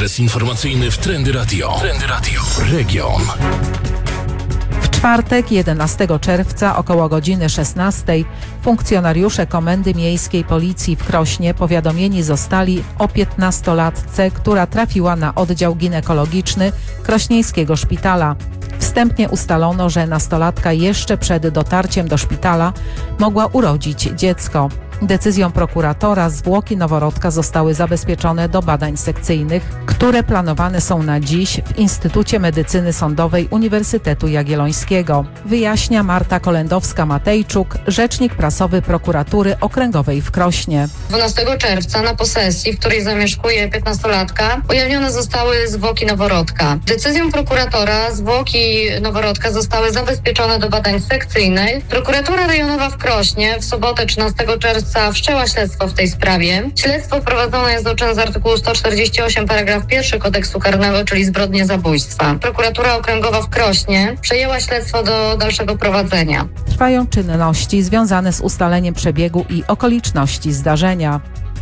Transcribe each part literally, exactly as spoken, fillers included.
Adres informacyjny w Trendy Radio. Trendy Radio. Region. W czwartek, jedenastego czerwca, około godziny szesnastej, funkcjonariusze Komendy Miejskiej Policji w Krośnie powiadomieni zostali o piętnastolatce, która trafiła na oddział ginekologiczny Krośnieńskiego Szpitala. Wstępnie ustalono, że nastolatka jeszcze przed dotarciem do szpitala mogła urodzić dziecko. Decyzją prokuratora zwłoki noworodka zostały zabezpieczone do badań sekcyjnych, które planowane są na dziś w Instytucie Medycyny Sądowej Uniwersytetu Jagiellońskiego. Wyjaśnia Marta Kolendowska-Matejczuk, rzecznik prasowy Prokuratury Okręgowej w Krośnie. dwunastego czerwca na posesji, w której zamieszkuje piętnastolatka, ujawnione zostały zwłoki noworodka. Decyzją prokuratora zwłoki noworodka zostały zabezpieczone do badań sekcyjnych. Prokuratura rejonowa w Krośnie w sobotę trzynastego czerwca wszczęła śledztwo w tej sprawie. Śledztwo prowadzone jest do czynu z artykułu sto czterdzieści osiem paragraf pierwszy Kodeksu Karnego, czyli zbrodnie zabójstwa. Prokuratura Okręgowa w Krośnie przejęła śledztwo do dalszego prowadzenia. Trwają czynności związane z ustaleniem przebiegu i okoliczności zdarzenia.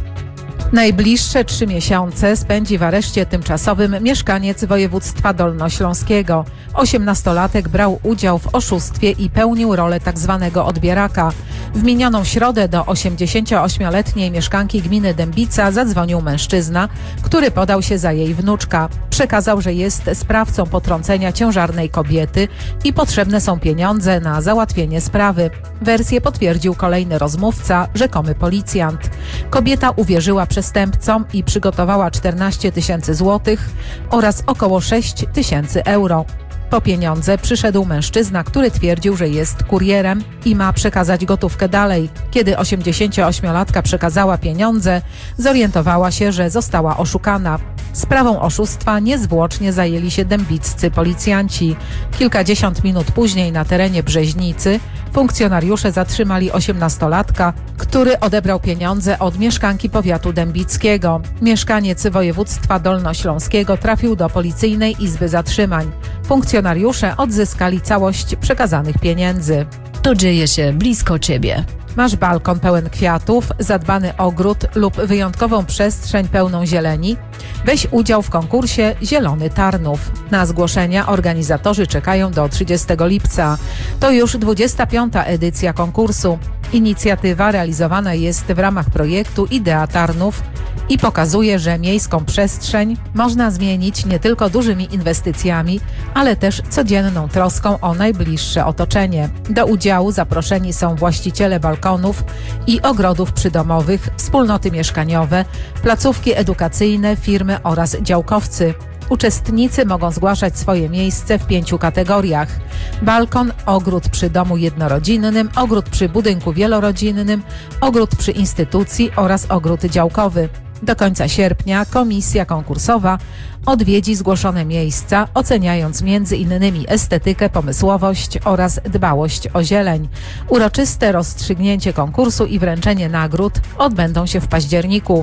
Najbliższe trzy miesiące spędzi w areszcie tymczasowym mieszkaniec województwa dolnośląskiego. Osiemnastolatek brał udział w oszustwie i pełnił rolę tzw. odbieraka. W minioną środę do osiemdziesięcioośmioletniej mieszkanki gminy Dębica zadzwonił mężczyzna, który podał się za jej wnuczka. Przekazał, że jest sprawcą potrącenia ciężarnej kobiety i potrzebne są pieniądze na załatwienie sprawy. Wersję potwierdził kolejny rozmówca, rzekomy policjant. Kobieta uwierzyła przestępcom i przygotowała czternaście tysięcy złotych oraz około sześć tysięcy euro. Po pieniądze przyszedł mężczyzna, który twierdził, że jest kurierem i ma przekazać gotówkę dalej. Kiedy osiemdziesięcioośmiolatka przekazała pieniądze, zorientowała się, że została oszukana. Sprawą oszustwa niezwłocznie zajęli się dębiccy policjanci. Kilkadziesiąt minut później na terenie Brzeźnicy funkcjonariusze zatrzymali osiemnastolatka, który odebrał pieniądze od mieszkanki powiatu dębickiego. Mieszkaniec województwa dolnośląskiego trafił do policyjnej izby zatrzymań. Funkcjonariusze odzyskali całość przekazanych pieniędzy. To dzieje się blisko ciebie. Masz balkon pełen kwiatów, zadbany ogród lub wyjątkową przestrzeń pełną zieleni? Weź udział w konkursie Zielony Tarnów. Na zgłoszenia organizatorzy czekają do trzydziestego lipca. To już dwudziesta piąta edycja konkursu. Inicjatywa realizowana jest w ramach projektu Idea Tarnów i pokazuje, że miejską przestrzeń można zmienić nie tylko dużymi inwestycjami, ale też codzienną troską o najbliższe otoczenie. Do udziału zaproszeni są właściciele balkonów i ogrodów przydomowych, wspólnoty mieszkaniowe, placówki edukacyjne, firmy oraz działkowcy. Uczestnicy mogą zgłaszać swoje miejsce w pięciu kategoriach: balkon, ogród przy domu jednorodzinnym, ogród przy budynku wielorodzinnym, ogród przy instytucji oraz ogród działkowy. Do końca sierpnia komisja konkursowa odwiedzi zgłoszone miejsca, oceniając między innymi estetykę, pomysłowość oraz dbałość o zieleń. Uroczyste rozstrzygnięcie konkursu i wręczenie nagród odbędą się w październiku.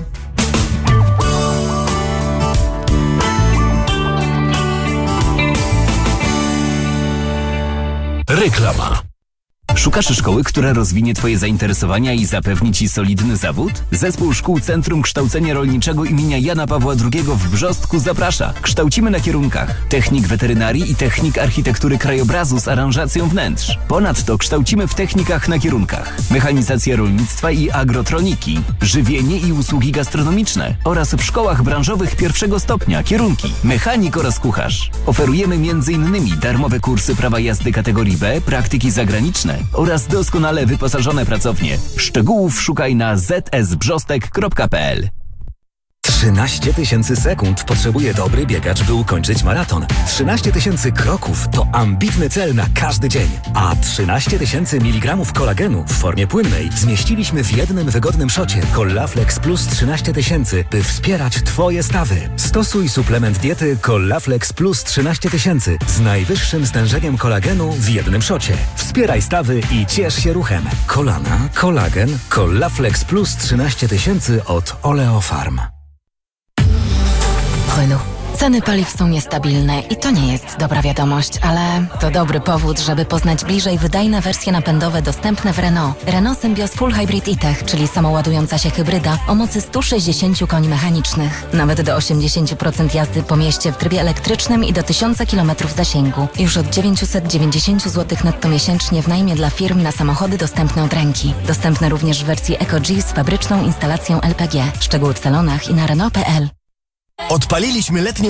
Reklama. Szukasz szkoły, która rozwinie Twoje zainteresowania i zapewni Ci solidny zawód? Zespół Szkół Centrum Kształcenia Rolniczego imienia Jana Pawła drugiego w Brzostku zaprasza. Kształcimy na kierunkach technik weterynarii i technik architektury krajobrazu z aranżacją wnętrz. Ponadto kształcimy w technikach na kierunkach mechanizacja rolnictwa i agrotroniki, żywienie i usługi gastronomiczne oraz w szkołach branżowych pierwszego stopnia kierunki mechanik oraz kucharz. Oferujemy m.in. darmowe kursy prawa jazdy kategorii B, praktyki zagraniczne oraz doskonale wyposażone pracownie. Szczegółów szukaj na z s brzostek kropka p l. trzynaście tysięcy sekund potrzebuje dobry biegacz, by ukończyć maraton. trzynaście tysięcy kroków to ambitny cel na każdy dzień. A trzynaście tysięcy miligramów kolagenu w formie płynnej zmieściliśmy w jednym wygodnym szocie. Collaflex Plus trzynaście tysięcy, by wspierać Twoje stawy. Stosuj suplement diety Collaflex Plus trzynaście tysięcy z najwyższym stężeniem kolagenu w jednym szocie. Wspieraj stawy i ciesz się ruchem. Kolana, kolagen, Collaflex Plus trzynaście tysięcy od Oleofarm. Renault. Ceny paliw są niestabilne i to nie jest dobra wiadomość, ale to dobry powód, żeby poznać bliżej wydajne wersje napędowe dostępne w Renault. Renault Symbioz Full Hybrid e-Tech, czyli samoładująca się hybryda o mocy sto sześćdziesiąt koni mechanicznych. Nawet do osiemdziesiąt procent jazdy po mieście w trybie elektrycznym i do tysiąc kilometrów zasięgu. Już od dziewięćset dziewięćdziesiąt złotych netto miesięcznie w najmie dla firm na samochody dostępne od ręki. Dostępne również w wersji EcoG z fabryczną instalacją L P G. Szczegóły w salonach i na Renault kropka p l. Odpaliliśmy letnią